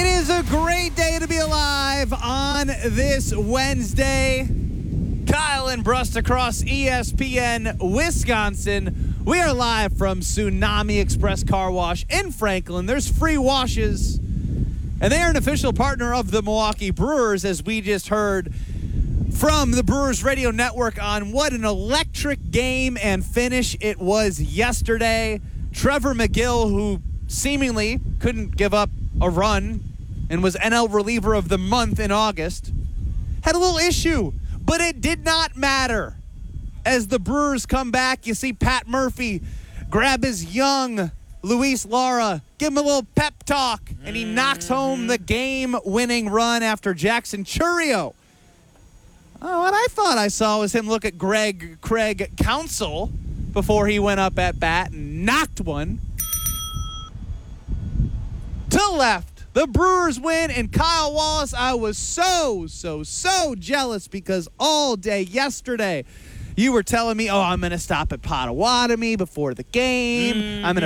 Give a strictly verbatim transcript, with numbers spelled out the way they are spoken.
It is a great day to be alive on this Wednesday. Kyle and Brust across E S P N Wisconsin. We are live from Tsunami Express Car Wash in Franklin. There's free washes, and they are an official partner of the Milwaukee Brewers, as we just heard from the Brewers Radio Network on what an electric game and finish it was yesterday. Trevor Megill, who seemingly couldn't give up a run and was N L reliever of the month in August, had a little issue, but it did not matter. As the Brewers come back, you see Pat Murphy grab his young Luis Lara, give him a little pep talk, and he knocks home the game-winning run after Jackson Chourio. Oh, what I thought I saw was him look at Greg Craig Counsell before he went up at bat and knocked one to left. The Brewers win, and Kyle Wallace, I was so, so, so jealous because all day yesterday you were telling me, oh, I'm going to stop at Potawatomi before the game. Mm-hmm. I'm going